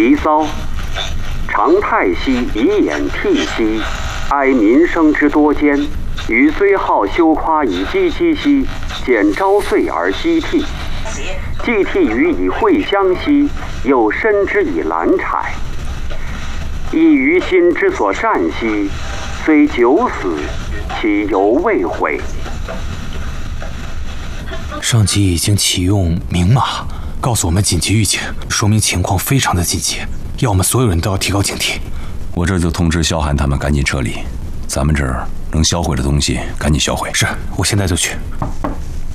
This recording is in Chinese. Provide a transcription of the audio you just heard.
离骚，常太息以掩涕兮，哀民生之多艰。予虽好修夸以讥讥兮，见朝岁而夕涕。既涕予以蕙香兮，又深之以兰柴。亦于心之所善兮，虽九死，其犹未悔。 上级已经启用明码，告诉我们紧急预警，说明情况非常的紧急，要我们所有人都要提高警惕。 我这就通知萧寒他们赶紧撤离，咱们这儿能销毁的东西赶紧销毁。 是，我现在就去。